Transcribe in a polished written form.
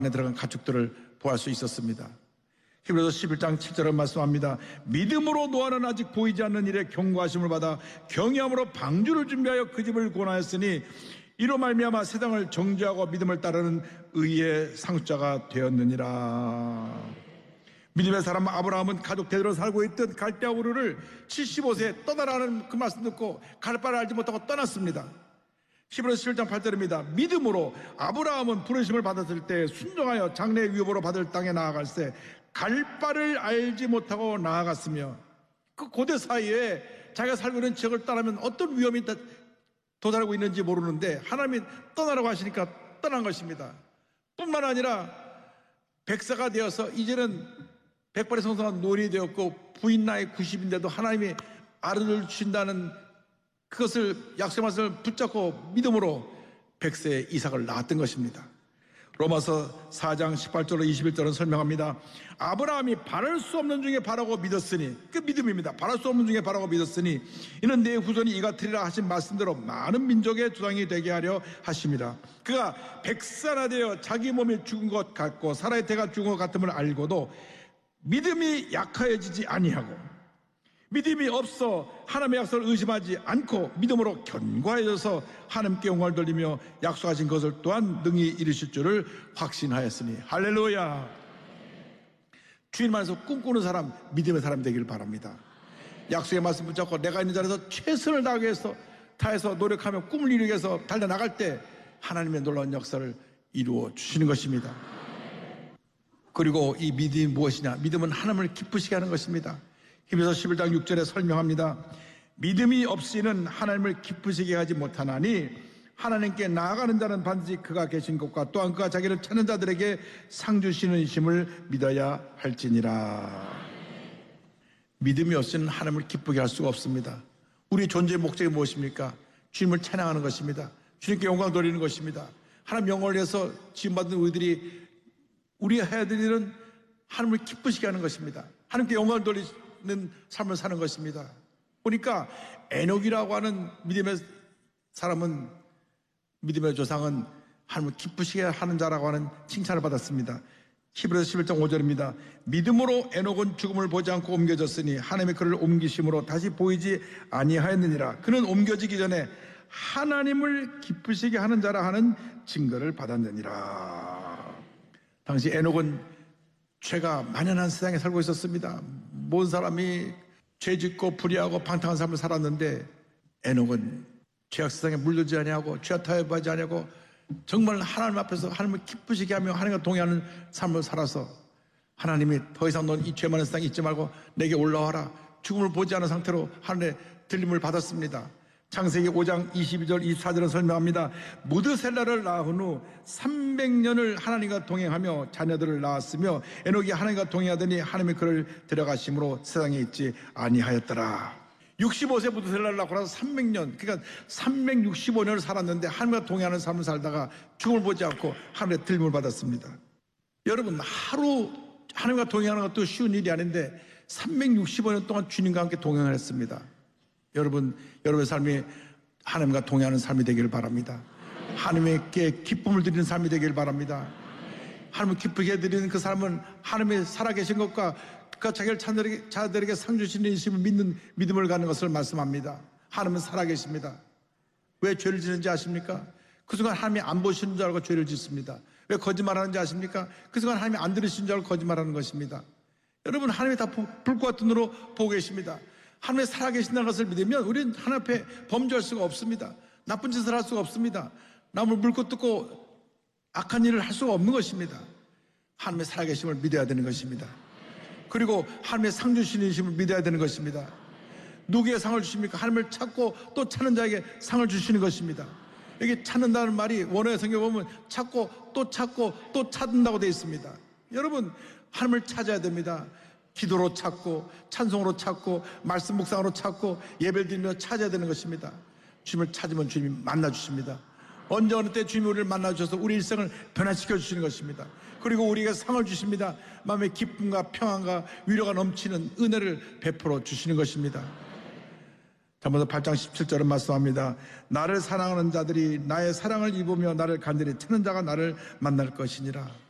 들어간 가축들을 보할 수 있었습니다. 히브리서 11장 7절을 말씀합니다. 믿음으로 노아는 아직 보이지 않는 일에 경고하심을 받아 경외함으로 방주를 준비하여 그 집을 구원하였으니 이로 말미암아 세상을 정죄하고 믿음을 따르는 의의 상속자가 되었느니라. 믿음의 사람 아브라함은 가족 대대로 살고 있던 갈대아 우르를 75세에 떠나라는 그 말씀 듣고 갈 바를 알지 못하고 떠났습니다. 히브리서 11장 8절입니다. 믿음으로 아브라함은 부르심을 받았을 때 순종하여 장래의 위협으로 받을 땅에 나아갈새 갈 바를 알지 못하고 나아갔으며, 그 고대 사이에 자기가 살고 있는 지역을 떠나면 어떤 위험이 도달하고 있는지 모르는데 하나님이 떠나라고 하시니까 떠난 것입니다. 뿐만 아니라 백사가 되어서 이제는 백발의 성성한 노인이 되었고 부인 나이 90인데도 하나님이 아들을 주신다는 그것을 약속의 말씀을 붙잡고 믿음으로 백세의 이삭을 낳았던 것입니다. 로마서 4장 18절로 21절은 설명합니다. 아브라함이 바랄 수 없는 중에 바라고 믿었으니, 그 믿음입니다. 바랄 수 없는 중에 바라고 믿었으니 이는 내 후손이 이 같으리라 하신 말씀대로 많은 민족의 조상이 되게 하려 하심이라. 그가 백사나 되어 자기 몸이 죽은 것 같고 사라의 태가 죽은 것 같음을 알고도 믿음이 약하여지지 아니하고 믿음이 없어 하나님의 약속을 의심하지 않고 믿음으로 견고해져서 하나님께 영광을 돌리며 약속하신 것을 또한 능히 이루실 줄을 확신하였으니. 할렐루야. 주님 안에서 꿈꾸는 사람, 믿음의 사람 되길 바랍니다. 약속의 말씀 붙잡고 내가 있는 자리에서 최선을 다해서 노력하며 꿈을 이루기 위해서 달려나갈 때 하나님의 놀라운 역사를 이루어 주시는 것입니다. 그리고 이 믿음이 무엇이냐? 믿음은 하나님을 기쁘시게 하는 것입니다. 히브리서 11장 6절에 설명합니다. 믿음이 없이는 하나님을 기쁘시게 하지 못하나니 하나님께 나아가는 자는 반드시 그가 계신 곳과 또한 그가 자기를 찾는 자들에게 상 주시는 심을 믿어야 할지니라. 믿음이 없이는 하나님을 기쁘게 할 수가 없습니다. 우리 존재의 목적이 무엇입니까? 주님을 찬양하는 것입니다. 주님께 영광 돌리는 것입니다. 하나님 영광을 위해서 지음받은 우리들이 우리가 해야 될 일은 하나님을 기쁘시게 하는 것입니다. 하나님께 영광을 돌리는 삶을 사는 것입니다. 보니까 에녹이라고 하는 믿음의 사람은, 믿음의 조상은 하나님을 기쁘시게 하는 자라고 하는 칭찬을 받았습니다. 히브리서 11장 5절입니다. 믿음으로 에녹은 죽음을 보지 않고 옮겨졌으니 하나님의 그를 옮기심으로 다시 보이지 아니하였느니라. 그는 옮겨지기 전에 하나님을 기쁘시게 하는 자라 하는 증거를 받았느니라. 당시 에녹은 죄가 만연한 세상에 살고 있었습니다. 모든 사람이 죄짓고 불의하고 방탕한 삶을 살았는데 에녹은 죄악 세상에 물들지 아니하고 죄악 타협하지 아니하고 정말 하나님 앞에서 하나님을 기쁘시게 하며 하나님과 동의하는 삶을 살아서 하나님이 더 이상 넌 이 죄 많은 세상에 있지 말고 내게 올라와라, 죽음을 보지 않은 상태로 하늘의 들림을 받았습니다. 창세기 5장 22절 24절은 설명합니다. 무드셀라를 낳은 후 300년을 하나님과 동행하며 자녀들을 낳았으며 에녹이 하나님과 동행하더니 하나님이 그를 데려가심으로 세상에 있지 아니하였더라. 65세 무드셀라를 낳고 나서 300년, 그러니까 365년을 살았는데 하나님과 동행하는 삶을 살다가 죽음을 보지 않고 하늘의 들림을 받았습니다. 여러분, 하루 하나님과 동행하는 것도 쉬운 일이 아닌데 365년 동안 주님과 함께 동행을 했습니다. 여러분의 삶이 하나님과 동행하는 삶이 되기를 바랍니다. 하나님께 기쁨을 드리는 삶이 되기를 바랍니다. 하나님을 기쁘게 해드리는 그 삶은 하나님의 살아계신 것과 그가 자기를 찾는 자들에게 상 주시는 인심을 믿는 믿음을 갖는 것을 말씀합니다. 하나님은 살아계십니다. 왜 죄를 짓는지 아십니까? 그 순간 하나님이 안 보시는 줄 알고 죄를 짓습니다. 왜 거짓말하는지 아십니까? 그 순간 하나님이 안 들으시는 줄 알고 거짓말하는 것입니다. 여러분, 하나님이 다 불과 같은 눈으로 보고 계십니다. 하나님의 살아계신다는 것을 믿으면 우리는 하나님 앞에 범죄할 수가 없습니다. 나쁜 짓을 할 수가 없습니다. 남을 물고 뜯고 악한 일을 할 수가 없는 것입니다. 하나님의 살아계심을 믿어야 되는 것입니다. 그리고 하나님의 상 주시는 심을 믿어야 되는 것입니다. 누구의 상을 주십니까? 하나님을 찾고 또 찾는 자에게 상을 주시는 것입니다. 여기 찾는다는 말이 원어의 성경에 보면 찾고 또 찾는다고 되어 있습니다. 여러분, 하나님을 찾아야 됩니다. 기도로 찾고 찬송으로 찾고 말씀 묵상으로 찾고 예배를 드리며 찾아야 되는 것입니다. 주님을 찾으면 주님이 만나주십니다. 언제 어느 때 주님이 우리를 만나주셔서 우리 일생을 변화시켜 주시는 것입니다. 그리고 우리에게 상을 주십니다. 마음의 기쁨과 평안과 위로가 넘치는 은혜를 베풀어 주시는 것입니다. 잠언서 8장 17절은 말씀합니다. 나를 사랑하는 자들이 나의 사랑을 입으며 나를 간절히 찾는 자가 나를 만날 것이니라.